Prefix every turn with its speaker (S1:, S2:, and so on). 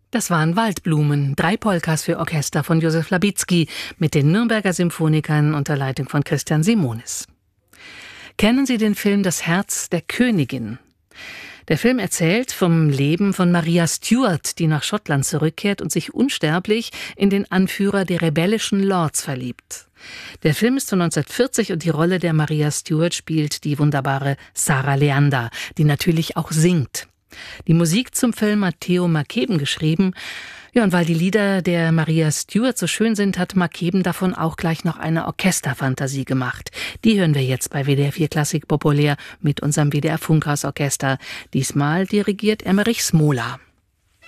S1: Das waren Waldblumen, 3 Polkas für Orchester von Józef Labitzky mit den Nürnberger Symphonikern unter Leitung von Christian Simonis. Kennen Sie den Film Das Herz der Königin? Der Film erzählt vom Leben von Maria Stuart, die nach Schottland zurückkehrt und sich unsterblich in den Anführer der rebellischen Lords verliebt. Der Film ist von 1940 und die Rolle der Maria Stuart spielt die wunderbare Sarah Leander, die natürlich auch singt. Die Musik zum Film hat Theo Markeben geschrieben. Ja, und weil die Lieder der Maria Stuart so schön sind, hat Markeben davon auch gleich noch eine Orchesterfantasie gemacht. Die hören wir jetzt bei WDR 4 Klassik populär mit unserem WDR Funkhausorchester. Diesmal dirigiert Emmerich Smola.